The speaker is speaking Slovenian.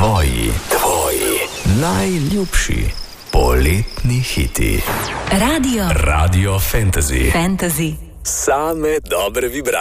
Tvoji najljubši poletni hiti. Radio Radio Fantasy. Fantasy. Same dobre vibracije.